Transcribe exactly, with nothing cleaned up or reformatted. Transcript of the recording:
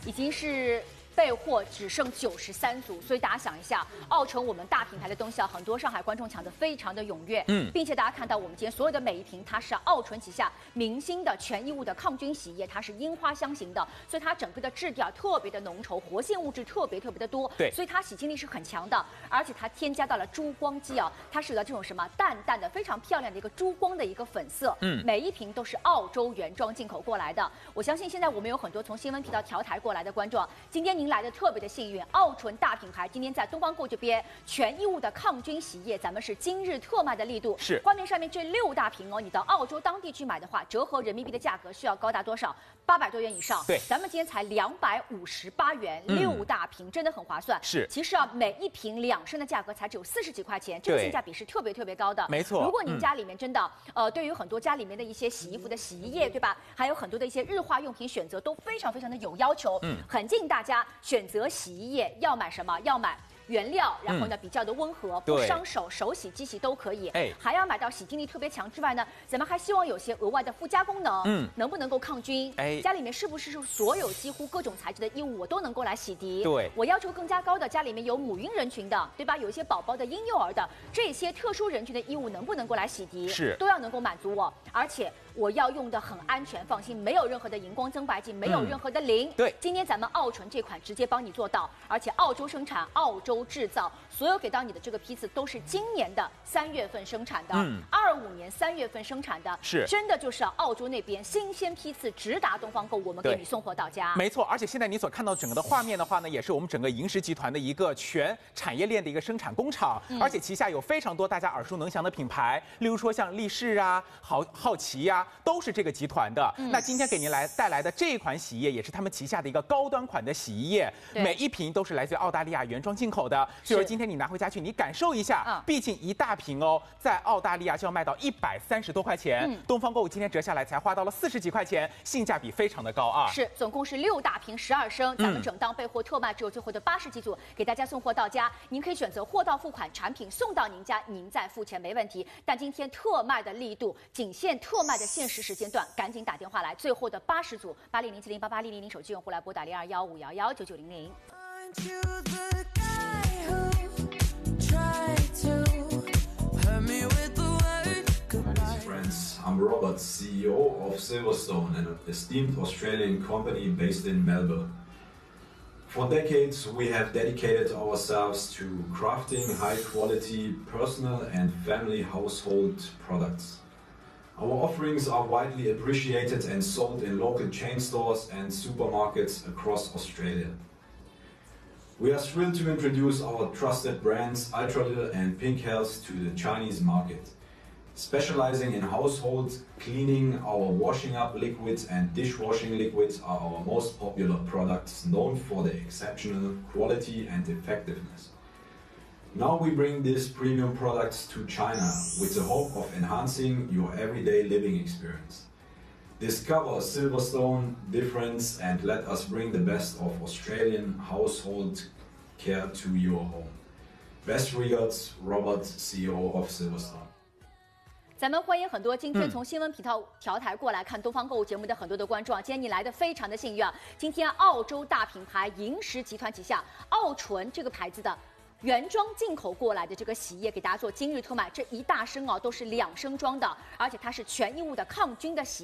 已经是。 备货只剩九十三组，所以大家想一下，奥纯我们大品牌的东西啊，很多上海观众抢得非常的踊跃，嗯，并且大家看到我们今天所有的每一瓶，它是奥纯旗下明星的全衣物的抗菌洗液，它是樱花香型的，所以它整个的质地啊特别的浓稠，活性物质特别特别的多， 对， 所以它洗净力是很强的，而且它添加到了珠光肌啊，它是有了这种什么淡淡的非常漂亮的一个珠光的一个粉色，嗯，每一瓶都是澳洲原装进口过来的，我相信现在我们有很多从新闻频道调台过来的观众，今天您来的特别的幸运，奥纯大品牌今天在东方购这边全衣物的抗菌洗液，咱们是今日特卖的力度。 是， 画面上面这六大瓶哦，你到澳洲当地去买的话，折合人民币的价格需要高达多少？八百多元以上。 对， 咱们今天才两百五十八元，嗯、六大瓶真的很划算。 是， 其实啊，每一瓶两升的价格才只有四十几块钱，这个性价比是特别特别高的。 没错。 如果您家里面真的、嗯、呃，对于很多家里面的一些洗衣服的洗衣液，对吧？还有很多的一些日化用品选择都非常非常的有要求。嗯，很建议大家选择洗衣液。 要买什么？要买原料，然后呢、嗯、比较的温和，不伤手，手洗、机洗都可以。哎，还要买到洗净力特别强之外呢，咱们还希望有些额外的附加功能，嗯，能不能够抗菌？哎，家里面是不是所有几乎各种材质的衣物我都能够来洗涤？对，我要求更加高的，家里面有母婴人群的，对吧？有一些宝宝的、婴幼儿的这些特殊人群的衣物能不能够来洗涤？是，都要能够满足我，而且。 我要用的很安全，放心，没有任何的荧光增白剂，没有任何的磷。嗯、对，今天咱们奥纯这款直接帮你做到，而且澳洲生产，澳洲制造，所有给到你的这个批次都是今年的三月份生产的，嗯，二五年三月份生产的，是真的就是澳洲那边新鲜批次直达东方购，我们给你送货到家。 没错，而且现在你所看到整个的画面的话呢，也是我们整个银石集团的一个全产业链的一个生产工厂，嗯、而且旗下有非常多大家耳熟能详的品牌，例如说像力士啊、好好奇呀、啊，都是这个集团的。嗯、那今天给您来带来的这一款洗衣液，也是他们旗下的一个高端款的洗衣液，每一瓶都是来自于澳大利亚原装进口的。所以说今天你拿回家去，你感受一下，嗯、毕竟一大瓶哦，在澳大利亚就要卖到一百三十多块钱，嗯、东方购物今天折下来才花到了四十几块钱，性价比非常的高啊。 是，总共是六大瓶十二升，咱们整档备货特卖只有最后的八十几组，给大家送货到家。您可以选择货到付款，产品送到您家，您再付钱没问题。但今天特卖的力度，仅限特卖的限时时间段，赶紧打电话来，最后的八十组八零零七零八八零零零手机用户来拨打零二幺五幺幺九九零零。 I'm Robert, C E O of Silverstone, an esteemed Australian company based in Melbourne. For decades, we have dedicated ourselves to crafting high-quality personal and family household products. Our offerings are widely appreciated and sold in local chain stores and supermarkets across Australia. We are thrilled to introduce our trusted brands Ultralil and Pink Health to the Chinese market. Specializing in household cleaning, our washing up liquids and dishwashing liquids are our most popular products, known for their exceptional quality and effectiveness. Now we bring these premium products to China with the hope of enhancing your everyday living experience. Discover Silverstone difference and let us bring the best of Australian household care to your home. Best regards, Robert, C E O of Silverstone. 咱们欢迎很多今天从新闻频道调台过来看东方购物节目的很多的观众啊，今天你来的非常的幸运啊！今天澳洲大品牌银石集团旗下奥纯这个牌子的原装进口过来的这个洗衣液给大家做今日特卖，这一大升啊都是两升装的，而且它是全衣物的抗菌的洗。